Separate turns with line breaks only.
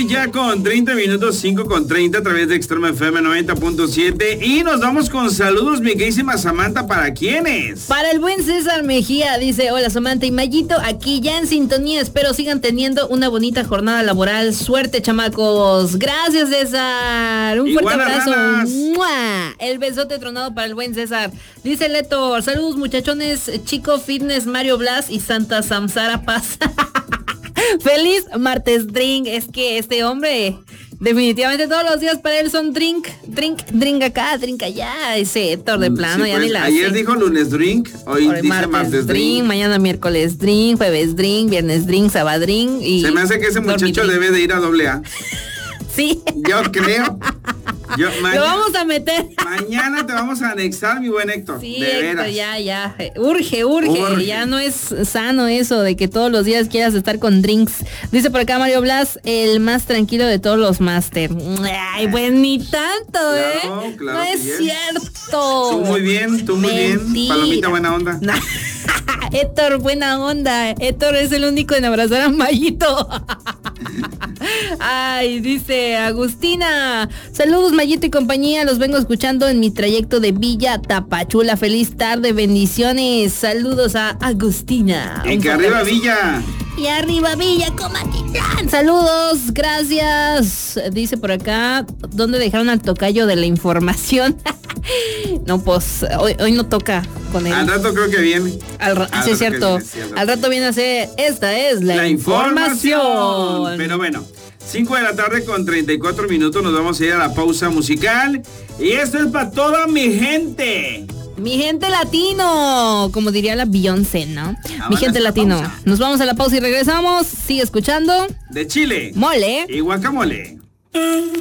ya con 30 minutos, 5:30 a través de Extreme FM 90.7. Y nos vamos con saludos, mi querísima Samantha. ¿Para quiénes?
Para el buen César Mejía. Dice: hola Samantha y Mayito, aquí ya en sintonía. Espero sigan teniendo una bonita jornada laboral. Suerte, chamacos. Gracias, César. Un fuerte abrazo. ¡Mua! El besote tronado para el buen César. Dice Leto: saludos muchachones, Chico Fitness, Mario Blas y Santa Samsara Paz. Feliz martes drink. Es que este hombre definitivamente todos los días para él son drink acá, drink allá. Ese Héctor de plano, sí, ya pues, ni la
ayer
hace.
Dijo lunes drink, hoy dice martes drink,
mañana miércoles drink, jueves drink, viernes drink, sábado drink y
se me hace que ese muchacho debe de ir a AA.
Sí.
Yo creo.
Lo vamos a meter.
Mañana te vamos a anexar, mi buen Héctor.
Sí,
de
Héctor,
veras.
ya. Urge. Ya no es sano eso de que todos los días quieras estar con drinks. Dice por acá Mario Blas, el más tranquilo de todos los máster. Ay, pues ni tanto,
claro,
no es cierto.
Tú muy bien. Palomita buena onda.
Héctor, buena onda. Héctor es el único en abrazar a Mayito. Ay, dice Agustina: saludos Mayito y compañía, los vengo escuchando en mi trayecto de Villa Tapachula. Feliz tarde, bendiciones. Saludos a Agustina.
Y que arriba Villa.
Y arriba Villa, Comatitlán. Saludos, gracias. Dice por acá: ¿dónde dejaron al tocayo de la información? No, pues hoy no toca con él.
Al rato creo que viene.
Sí, es cierto. Al rato viene a hacer, esta es la información.
Pero bueno, 5 de la tarde con 34 minutos, nos vamos a ir a la pausa musical. Y esto es para toda mi gente.
Mi gente latino, como diría la Beyoncé, ¿no? Mi gente latino. Pausa. Nos vamos a la pausa y regresamos. Sigue escuchando.
De Chile.
Mole.
Y guacamole.